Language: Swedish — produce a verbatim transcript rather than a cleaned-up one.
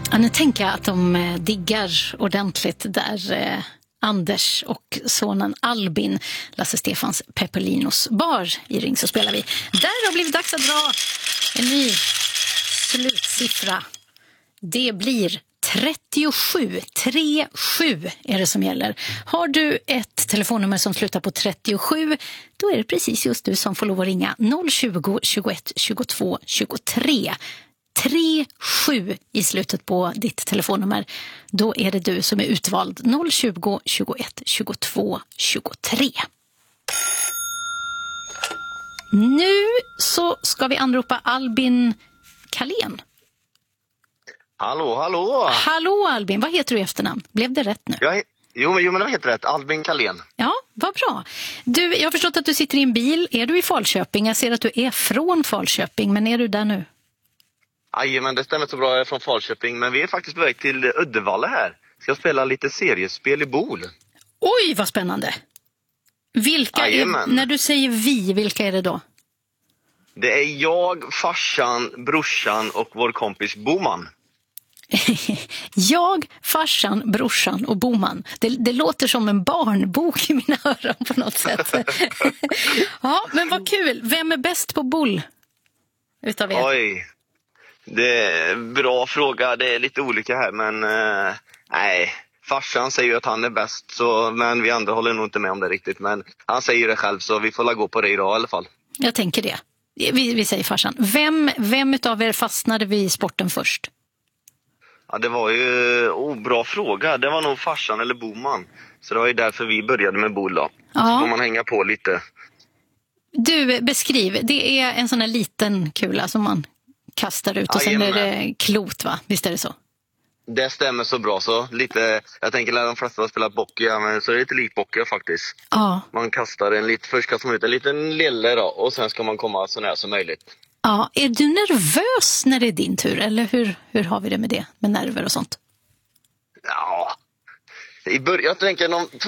Ja, nu tänker jag att de eh, diggar ordentligt där eh, Anders och sonen Albin, Lasse Stefans Peppelinos bar i Ring, så spelar vi. Där har blivit dags att dra en ny slutsiffra. Det blir trettiosju. tre sju är det som gäller. Har du ett telefonnummer som slutar på trettiosju, då är det precis just du som får lov att ringa noll tjugo, tjugoett, tjugotvå, tjugotre. tre sju i slutet på ditt telefonnummer. Då är det du som är utvald. noll tjugo, tjugoett, tjugotvå, tjugotre. Nu så ska vi anropa Albin Kalén. Hallå, hallå! Hallå Albin, vad heter du i efternamn? Blev det rätt nu? Jag, jo, men, jo, men det heter rätt. Albin Kalén. Ja, vad bra. Du, jag har förstått att du sitter i en bil. Är du i Falköping? Jag ser att du är från Falköping, men är du där nu? Aj, men det stämmer så bra, jag är från Falköping. Men vi är faktiskt på väg till Uddevalla här. Ska spela lite seriespel i Bol. Oj, vad spännande. Vilka är, när du säger vi, vilka är det då? Det är jag, farsan, brorsan och vår kompis Boman. Jag, farsan, brorsan och Boman. Det, det låter som en barnbok i mina öron på något sätt. Ja, men vad kul. Vem är bäst på boll utav er? Oj, det är en bra fråga. Det är lite olika här, men uh, nej. Farsan säger ju att han är bäst, så, men vi andra håller nog inte med om det riktigt. Men han säger det själv, så vi får la gå på det idag i alla fall. Jag tänker det. Vi, vi säger farsan. Vem, vem utav er fastnade vid sporten först? Ja, det var ju oh, bra fråga. Det var nog farsan eller Boman. Så det var ju därför vi började med Bol då. Ja. Så får man hänga på lite. Du, beskriv. Det är en sån här liten kula som man kastar ut och ja, sen är det klot, va? Visst är det så? Det stämmer så bra så. Lite, jag tänker när de flesta har spelat boccia, men så är det lite lik boccia faktiskt. Ja. Man kastar en lite, först kastar man ut en liten lille då, och sen ska man komma så nära som möjligt. Ja, är du nervös när det är din tur? Eller hur, hur har vi det med det? Med nerver och sånt? Ja, i början, jag tänker de två